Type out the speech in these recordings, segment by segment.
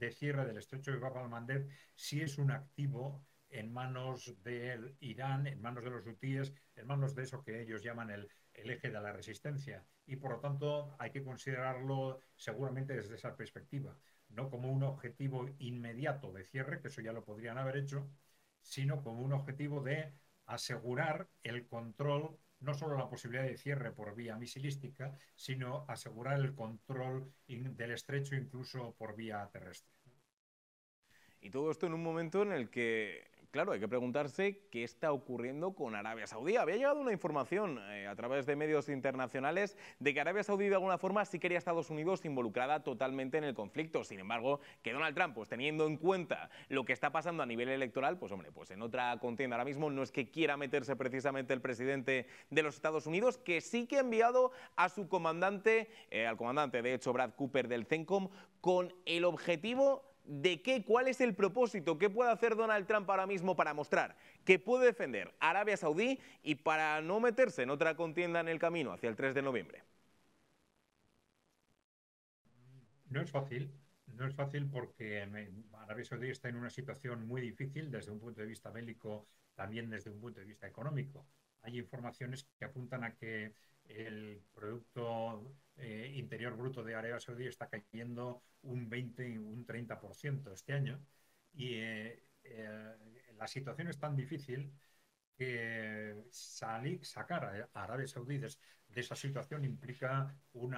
de cierre del estrecho de Bab al-Mandeb sí es un activo en manos de Irán, en manos de los hutíes, en manos de eso que ellos llaman el eje de la resistencia. Y por lo tanto hay que considerarlo seguramente desde esa perspectiva, no como un objetivo inmediato de cierre, que eso ya lo podrían haber hecho, sino como un objetivo de asegurar el control, no solo la posibilidad de cierre por vía misilística, sino asegurar el control del estrecho incluso por vía terrestre. Y todo esto en un momento en el que, claro, hay que preguntarse qué está ocurriendo con Arabia Saudí. Había llegado una información a través de medios internacionales de que Arabia Saudí de alguna forma sí quería a Estados Unidos involucrada totalmente en el conflicto. Sin embargo, que Donald Trump, pues teniendo en cuenta lo que está pasando a nivel electoral, pues hombre, pues en otra contienda ahora mismo no es que quiera meterse precisamente el presidente de los Estados Unidos, que sí que ha enviado a su comandante, al comandante de hecho Brad Cooper del CENTCOM, con el objetivo de qué, cuál es el propósito, qué puede hacer Donald Trump ahora mismo para mostrar que puede defender a Arabia Saudí y para no meterse en otra contienda en el camino hacia el 3 de noviembre. No es fácil, no es fácil porque Arabia Saudí está en una situación muy difícil desde un punto de vista bélico, también desde un punto de vista económico. Hay informaciones que apuntan a que el Producto Interior Bruto de Arabia Saudí está cayendo un 20 y un 30% este año. Y la situación es tan difícil que sacar a Arabia Saudí de esa situación implica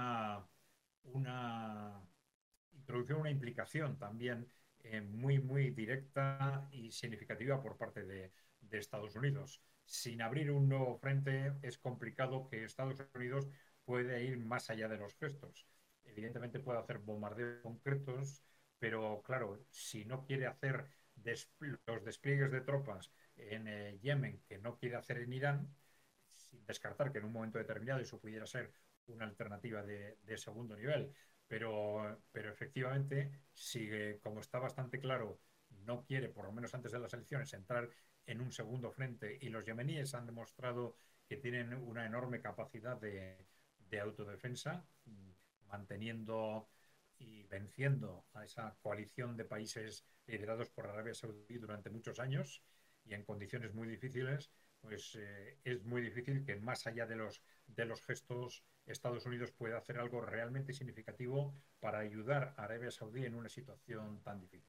una introducir una implicación también muy directa y significativa por parte de Estados Unidos. Sin abrir un nuevo frente es complicado que Estados Unidos pueda ir más allá de los gestos. Evidentemente puede hacer bombardeos concretos, pero claro, si no quiere hacer los despliegues de tropas en Yemen que no quiere hacer en Irán, sin descartar que en un momento determinado eso pudiera ser una alternativa de segundo nivel, pero efectivamente, si como está bastante claro, no quiere, por lo menos antes de las elecciones, entrar en un segundo frente y los yemeníes han demostrado que tienen una enorme capacidad de autodefensa, manteniendo y venciendo a esa coalición de países liderados por Arabia Saudí durante muchos años y en condiciones muy difíciles, pues es muy difícil que más allá de los gestos Estados Unidos pueda hacer algo realmente significativo para ayudar a Arabia Saudí en una situación tan difícil.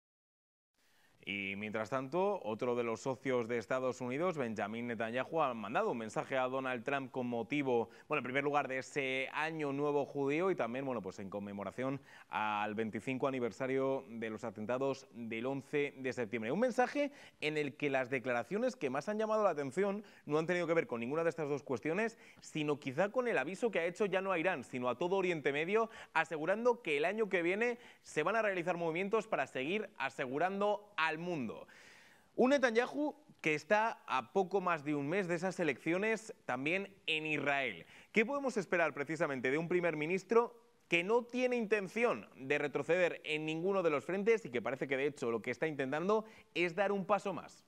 Y mientras tanto, otro de los socios de Estados Unidos, Benjamin Netanyahu, ha mandado un mensaje a Donald Trump con motivo, bueno, en primer lugar de ese año nuevo judío y también, bueno, pues en conmemoración al 25 aniversario de los atentados del 11 de septiembre. Un mensaje en el que las declaraciones que más han llamado la atención no han tenido que ver con ninguna de estas dos cuestiones, sino quizá con el aviso que ha hecho ya no a Irán, sino a todo Oriente Medio, asegurando que el año que viene se van a realizar movimientos para seguir asegurando al mundo. Un Netanyahu que está a poco más de un mes de esas elecciones también en Israel. ¿Qué podemos esperar precisamente de un primer ministro que no tiene intención de retroceder en ninguno de los frentes y que parece que de hecho lo que está intentando es dar un paso más?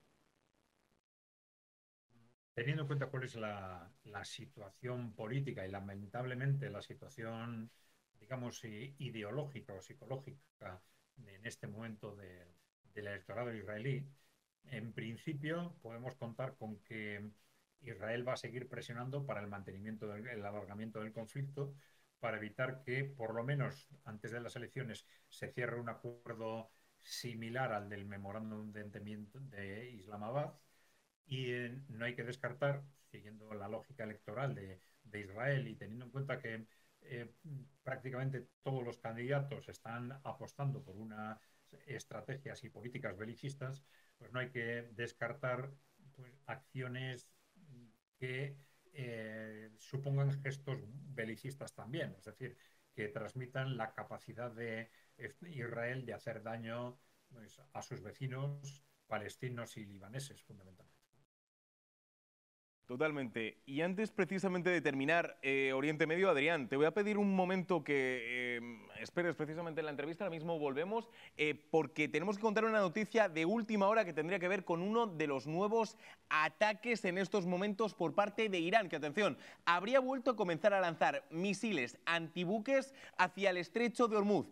Teniendo en cuenta cuál es la situación política y lamentablemente la situación, digamos, ideológica o psicológica en este momento del electorado israelí, en principio podemos contar con que Israel va a seguir presionando para el mantenimiento el alargamiento del conflicto, para evitar que, por lo menos antes de las elecciones, se cierre un acuerdo similar al del memorándum de entendimiento de Islamabad. Y no hay que descartar, siguiendo la lógica electoral de Israel y teniendo en cuenta que eh, prácticamente todos los candidatos están apostando por unas estrategias y políticas belicistas, pues no hay que descartar pues, acciones que supongan gestos belicistas también, es decir, que transmitan la capacidad de Israel de hacer daño pues, a sus vecinos palestinos y libaneses, fundamentalmente. Totalmente. Y antes precisamente de terminar Oriente Medio, Adrián, te voy a pedir un momento que esperes precisamente en la entrevista, ahora mismo volvemos, porque tenemos que contar una noticia de última hora que tendría que ver con uno de los nuevos ataques en estos momentos por parte de Irán, que atención, habría vuelto a comenzar a lanzar misiles antibuques hacia el estrecho de Hormuz.